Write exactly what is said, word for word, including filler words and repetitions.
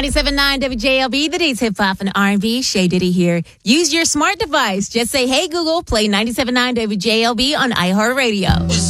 ninety-seven point nine W J L B, the day's hip hop and R and B. Shay Diddy here. Use your smart device. Just say, hey, Google, play ninety-seven point nine W J L B on iHeartRadio.